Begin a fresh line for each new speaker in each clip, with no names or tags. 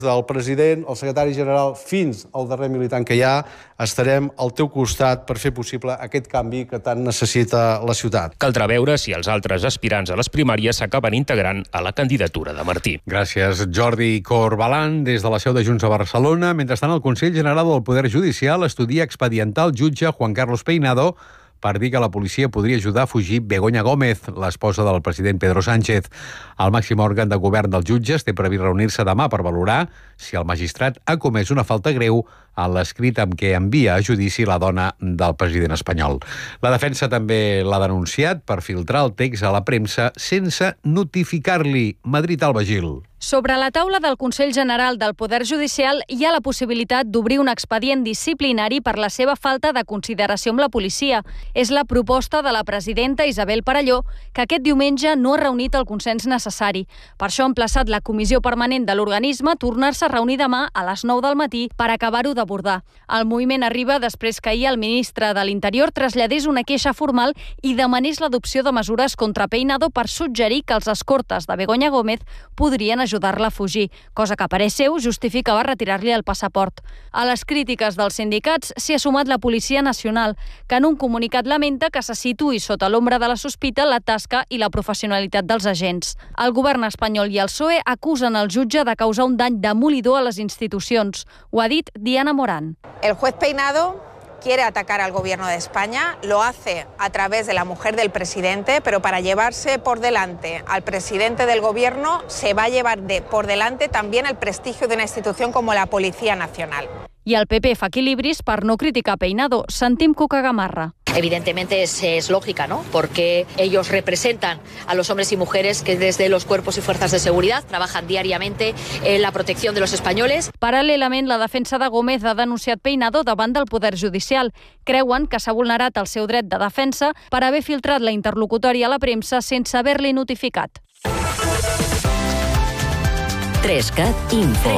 Del president, el secretari general, fins al darrer militant que hi ha, estarem al teu costat per fer possible aquest canvi que tant necessita la ciutat.
Caldrà veure si els altres aspirants a les primàries s'acaben integrant a la candidatura de Martí.
Gràcies, Jordi Corbalan, des de la seu de Junts a Barcelona. Mentrestant, el Consell General del Poder Judicial estudia expedientar el jutge Juan Carlos Peinado per dir que la policia podria ajudar a fugir Begoña Gómez, l'esposa del president Pedro Sánchez. El màxim òrgan de govern dels jutges té previst reunir-se demà per valorar si el magistrat ha comès una falta greu a l'escrit amb què envia a judici la dona del president espanyol. La defensa també l'ha denunciat per filtrar el text a la premsa sense notificar-li. Madrid, Alba Gil.
Sobre la taula del Consell General del Poder Judicial hi ha la possibilitat d'obrir un expedient disciplinari per la seva falta de consideració amb la policia. És la proposta de la presidenta Isabel Parelló, que aquest diumenge no ha reunit el consens necessari. Per això ha emplaçat la comissió permanent de l'organisme a tornar-se a reunir demà a les 9 del matí per acabar-ho d'abordar. El moviment arriba després que ahir el ministre de l'Interior traslladés una queixa formal i demanés l'adopció de mesures contra Peinado per suggerir que els escortes de Begoña Gómez podrien ajudar-la a fugir, cosa que a parer seu justificava retirar-li el passaport. A les crítiques dels sindicats s'hi ha sumat la Policia Nacional, que en un comunicat lamenta que se situï sota l'ombra de la sospita la tasca i la professionalitat dels agents. El govern espanyol i el PSOE acusen el jutge de causar un dany demolidor a les institucions. Ho ha dit Diana Morán.
El juez Peinado quiere atacar al gobierno de España, lo hace a través de la mujer del presidente, pero para llevarse por delante al presidente del gobierno se va a llevar por delante también el prestigio de una institución como la Policía Nacional.
I el PP fa equilibris per no criticar Peinado. Sentim Cuca Gamarra.
Evidentemente es lógica, ¿no? Porque ellos representan a los hombres y mujeres que desde los cuerpos y fuerzas de seguridad trabajan diariamente en la protección de los españoles.
Paral·lelament, la defensa de Gómez ha denunciat Peinado davant del Poder Judicial. Creuen que s'ha vulnerat el seu dret de defensa per haver filtrat la interlocutòria a la premsa sense haver-li notificat.
3CAT Info.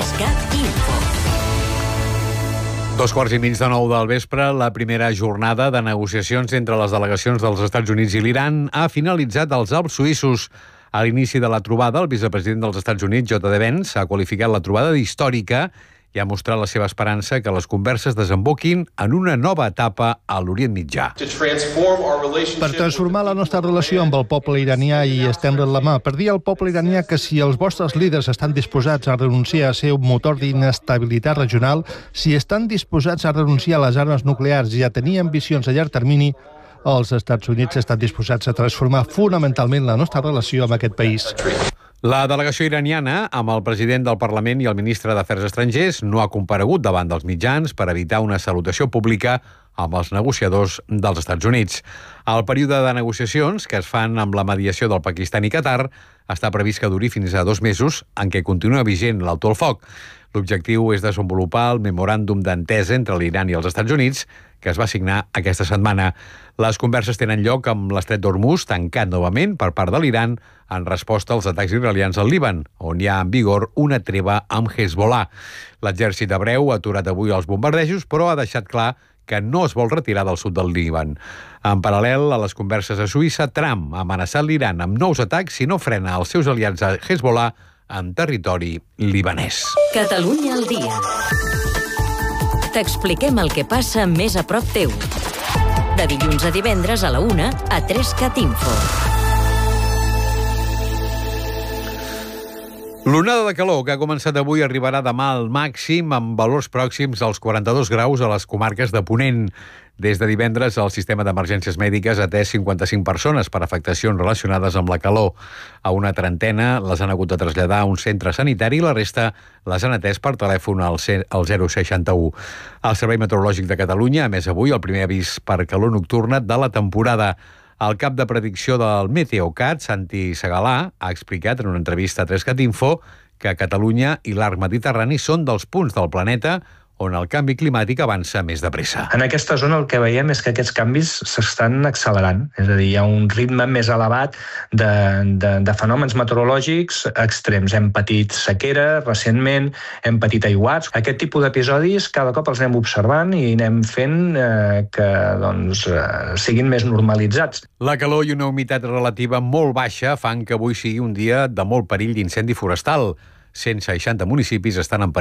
2:15 del vespre, la primera jornada de negociacions entre les delegacions dels Estats Units i l'Iran ha finalitzat als Alps suïssos. A l'inici de la trobada, el vicepresident dels Estats Units, J.D. Vance, ha qualificat la trobada d'històrica i ha mostrat la seva esperança que les converses desemboquin en una nova etapa a l'Orient Mitjà.
Per transformar la nostra relació amb el poble iranià i estendre'n la mà, per dir al poble iranià que si els vostres líders estan disposats a renunciar a ser un motor d'inestabilitat regional, si estan disposats a renunciar a les armes nuclears i a tenir ambicions a llarg termini, els Estats Units estan disposats a transformar fonamentalment la nostra relació amb aquest país.
La delegació iraniana, amb el president del Parlament i el ministre d'Afers Estrangers, no ha comparegut davant dels mitjans per evitar una salutació pública amb els negociadors dels Estats Units. El període de negociacions, que es fan amb la mediació del Pakistan i Qatar, està previst que duri fins a 2 mesos, en què continua vigent l'alto el foc. L'objectiu és desenvolupar el memoràndum d'entesa entre l'Iran i els Estats Units, que es va signar aquesta setmana. Les converses tenen lloc amb l'estret d'Hormuz tancat novament per part de l'Iran en resposta als atacs israelians al Líban, on hi ha en vigor una treva amb Hezbollah. L'exèrcit hebreu ha aturat avui els bombardejos, però ha deixat clar que no es vol retirar del sud del Líban. En paral·lel a les converses a Suïssa, Trump ha amenaçat l'Iran amb nous atacs si no frena els seus aliats a Hezbollah en territori libanès.
Catalunya al dia. T'expliquem el que passa més a prop teu. De dilluns a divendres a la 1 a 3CAT Info.
L'onada de calor que ha començat avui arribarà demà al màxim amb valors pròxims als 42 graus a les comarques de Ponent. Des de divendres, el sistema d'emergències mèdiques ha atès 55 persones per afectacions relacionades amb la calor. A una trentena les han hagut de traslladar a un centre sanitari i la resta les han atès per telèfon al 061. El Servei Meteorològic de Catalunya ha emès avui el primer avís per calor nocturna de la temporada. El cap de predicció del Meteocat, Santi Segalà, ha explicat en una entrevista a 3CAT Info que Catalunya i l'arc mediterrani són dels punts del planeta on el canvi climàtic avança més de pressa.
En aquesta zona el que veiem és que aquests canvis s'estan accelerant, és a dir, hi ha un ritme més elevat de fenòmens meteorològics extrems. Hem patit sequera recentment, hem patit aiguats. Aquest tipus d'episodis cada cop els anem observant i anem fent que siguin més normalitzats.
La calor i una humitat relativa molt baixa fan que avui sigui un dia de molt perill d'incendi forestal. 160 municipis estan en